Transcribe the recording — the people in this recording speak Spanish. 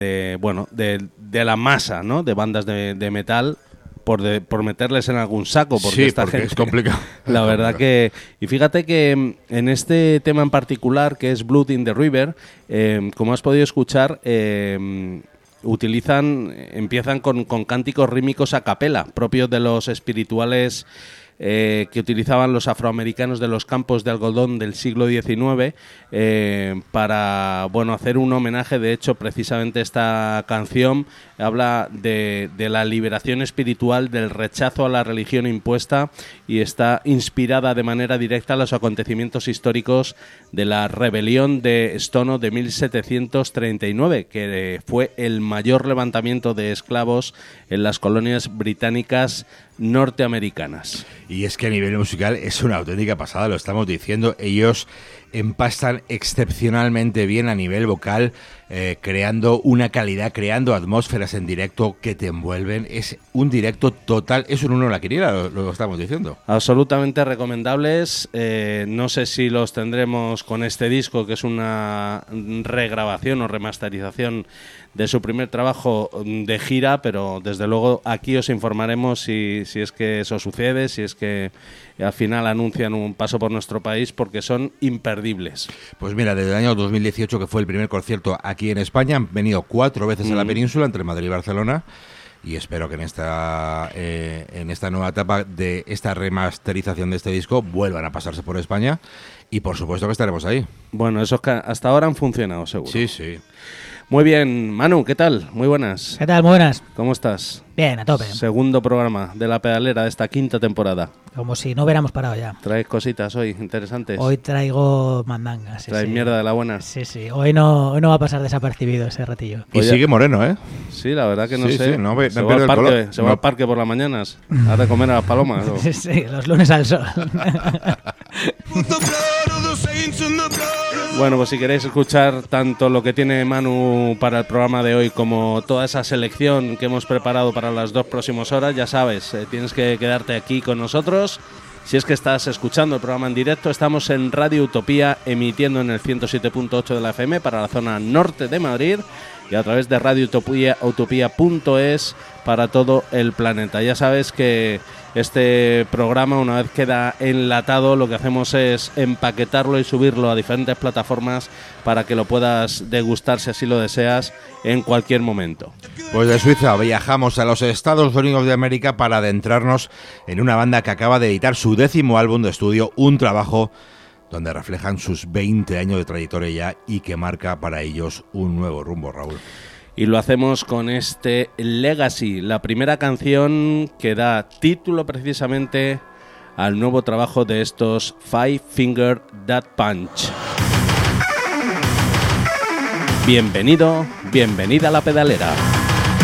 de la masa, ¿no? De bandas de metal por meterles en algún saco, porque esta porque gente es complicado. la verdad que... Y fíjate que en este tema en particular, que es Blood in the River, como has podido escuchar, empiezan con cánticos rítmicos a capela, propios de los espirituales que utilizaban los afroamericanos de los campos de algodón del siglo XIX para hacer un homenaje. De hecho, precisamente esta canción habla de la liberación espiritual, del rechazo a la religión impuesta, y está inspirada de manera directa en los acontecimientos históricos de la rebelión de Stono de 1739, que fue el mayor levantamiento de esclavos en las colonias británicas norteamericanas. Y es que a nivel musical es una auténtica pasada, lo estamos diciendo. Ellos empastan excepcionalmente bien a nivel vocal, creando una calidad, creando atmósferas en directo que te envuelven. Es un directo total, es un uno en la quiniela, lo estamos diciendo. Absolutamente recomendables. No sé si los tendremos con este disco, que es una regrabación o remasterización de su primer trabajo de gira, pero desde luego aquí os informaremos si es que eso sucede, si es que al final anuncian un paso por nuestro país, porque son imperdibles. Pues mira, desde el año 2018, que fue el primer concierto aquí en España, han venido 4 veces a la península, entre Madrid y Barcelona, y espero que en esta nueva etapa de esta remasterización de este disco vuelvan a pasarse por España, y por supuesto que estaremos ahí. Bueno, esos que hasta ahora han funcionado, seguro. Sí, sí. Muy bien, Manu, ¿qué tal? Muy buenas. ¿Qué tal? Muy buenas. ¿Cómo estás? Bien, a tope. Segundo programa de La Pedalera de esta 5ª temporada. Como si no hubiéramos parado ya. ¿Traes cositas hoy interesantes? Hoy traigo mandangas. ¿Traes mierda de la buena? Sí, sí. Hoy no va a pasar desapercibido ese ratillo. Y sigue moreno, ¿eh? Sí, la verdad que no sé. Sí, se va al parque por las mañanas a de comer a las palomas. ¿O? Sí, los lunes al sol. Bueno, pues si queréis escuchar tanto lo que tiene Manu para el programa de hoy como toda esa selección que hemos preparado para las 2 próximas horas, ya sabes, tienes que quedarte aquí con nosotros. Si es que estás escuchando el programa en directo, estamos en Radio Utopía, emitiendo en el 107.8 de la FM para la zona norte de Madrid, y a través de radioutopía.es para todo el planeta. Ya sabes que este programa, una vez queda enlatado, lo que hacemos es empaquetarlo y subirlo a diferentes plataformas para que lo puedas degustar, si así lo deseas, en cualquier momento. Pues de Suiza viajamos a los Estados Unidos de América para adentrarnos en una banda que acaba de editar su 10º álbum de estudio, un trabajo donde reflejan sus 20 años de trayectoria ya y que marca para ellos un nuevo rumbo, Raúl. Y lo hacemos con este Legacy, la primera canción que da título precisamente al nuevo trabajo de estos Five Finger Death Punch. Bienvenido, bienvenida a La Pedalera.